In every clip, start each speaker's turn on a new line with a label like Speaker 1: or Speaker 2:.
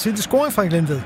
Speaker 1: tidlig scoring fra Glenved.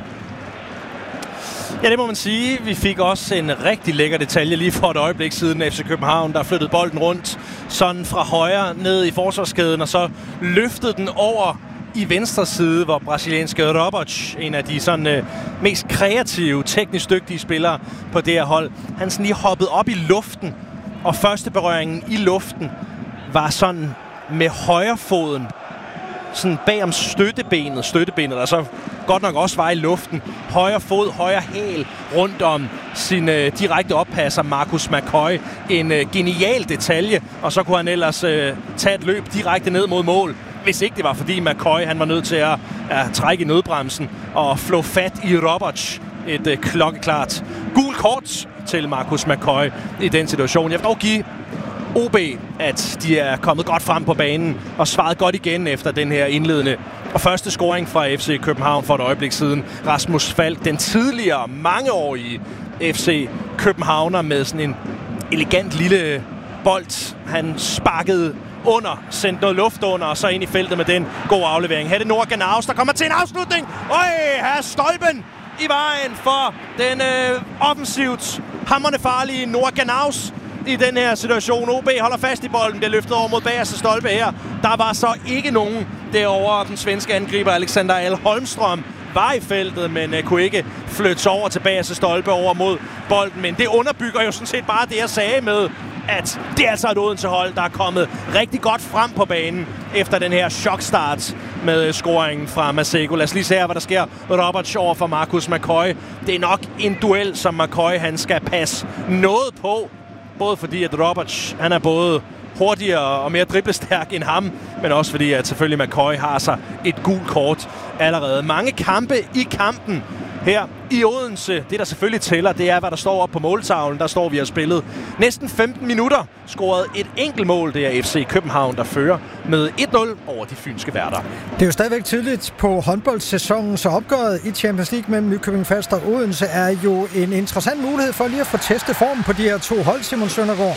Speaker 2: Ja, det må man sige. Vi fik også en rigtig lækker detalje lige for et øjeblik siden FC København, der flyttede bolden rundt sådan fra højre ned i forsvarskæden, og så løftede den over i venstre side, hvor brasilianske Roberts, en af de sådan mest kreative, teknisk dygtige spillere på det her hold, han sådan lige hoppede op i luften, og første berøringen i luften var sådan med højrefoden, sådan bag om støttebenet, der så godt nok også var i luften. Højre fod, højre hæl rundt om sin direkte oppasser, Marcus McCoy. En genial detalje, og så kunne han ellers tage et løb direkte ned mod mål. Hvis ikke det var, fordi McCoy han var nødt til at trække i nødbremsen og flå fat i Roberts. Et klokkeklart gult kort til Marcus McCoy i den situation. Jeg vil dog give OB, at de er kommet godt frem på banen og svaret godt igen efter den her indledende og første scoring fra FC København for et øjeblik siden. Rasmus Falk, den tidligere mangeårige FC Københavner med sådan en elegant lille bold. Han sparkede under, sendte noget luft under, og så ind i feltet med den gode aflevering. Her er det Noah Ganaus, der kommer til en afslutning. Her er stolpen i vejen for den offensivt hamrende farlige Noah Ganaus. I den her situation. OB holder fast i bolden. Det er løftet over mod bagerste stolpe her. Der var så ikke nogen derovre. Den svenske angriber Alexander L. Holmstrøm var i feltet, men kunne ikke flytte over til bagerste stolpe over mod bolden. Men det underbygger jo sådan set bare det, jeg sagde med, at det er altså et Odense-hold, der er kommet rigtig godt frem på banen efter den her chokstart med scoringen fra Maseko. Lad os lige se her, hvad der sker. Roberts over for Marcus McCoy. Det er nok en duel, som McCoy han skal passe noget på. Både fordi, at Roberts, han er både hurtigere og mere driblestærk end ham, men også fordi, at selvfølgelig McCoy har sig et gult kort allerede. Mange kampe i kampen her i Odense. Det, der selvfølgelig tæller, det er, hvad der står op på måltavlen. Der står, vi har spillet næsten 15 minutter. Scoret et enkelt mål. Det er FC København, der fører med 1-0 over de fynske værter.
Speaker 1: Det er jo stadigvæk tidligt på håndboldsæsonen, så opgøret i Champions League mellem Nykøbing Falster og Odense er jo en interessant mulighed for lige at få testet formen på de her to hold, Simon Søndergaard.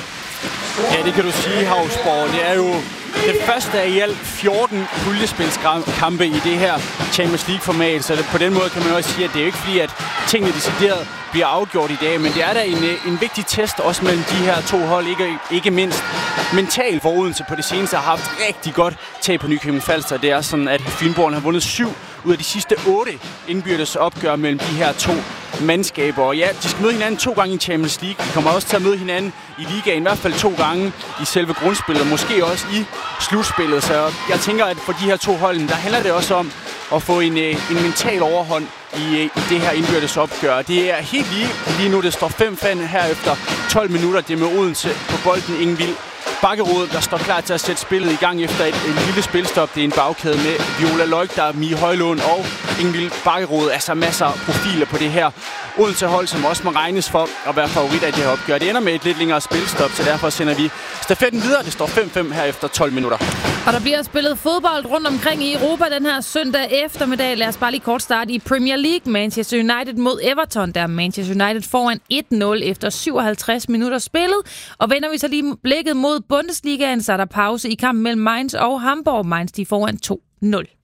Speaker 3: Ja, det kan du sige, Havsborg. Det er jo det første af i alt 14 puljespilskampe i det her Champions League-format, så på den måde kan man også sige, at det er jo ikke fordi, at tingene decideret bliver afgjort i dag, men det er da en vigtig test også mellem de her to hold, ikke mindst mentalt, hvor Odense på det seneste har haft rigtig godt tag på Nykøbing Falster. Det er sådan, at Fynboerne har vundet 7 ud af de sidste 8 indbyrdes opgør mellem de her to mandskaber. Og ja, de skal møde hinanden 2 gange i Champions League. De kommer også til at møde hinanden i ligaen, i hvert fald 2 gange i selve grundspillet, måske også i slutspillet. Så jeg tænker, at for de her to hold, der handler det også om at få en mental overhånd i det her indbyrdes opgør. Det er helt lige nu, det står 5-5 her efter 12 minutter. Det er med Odense på bolden, Ingvild Bakkerud, der står klar til at sætte spillet i gang efter et lille spilstop. Det er en bagkæde med Viola Leugter, Mie Højlund og Ingvild Bakkerud. Altså masser af profiler på det her Odense-hold, som også må regnes for at være favoritter i det her opgør. Det ender med et lidt længere spilstop, så derfor sender vi stafetten videre. Det står 5-5 her efter 12 minutter.
Speaker 4: Og der bliver spillet fodbold rundt omkring i Europa den her søndag eftermiddag. Lad os bare lige kort starte i Premier League. Manchester United mod Everton, der Manchester United foran 1-0 efter 57 minutter spillet. Og vender vi så lige blikket mod Bundesligaen, så er der pause i kampen mellem Mainz og Hamburg. Mainz de foran 2-0.